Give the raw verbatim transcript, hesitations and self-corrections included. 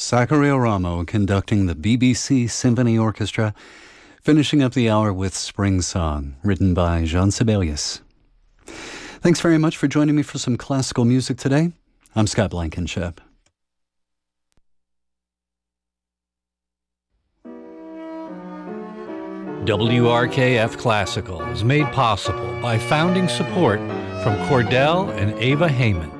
Saccario Ramo conducting the B B C Symphony Orchestra, finishing up the hour with Spring Song, written by Jean Sibelius. Thanks very much for joining me for some classical music today. I'm Scott Blankenship. W R K F Classical is made possible by founding support from Cordell and Ava Heyman.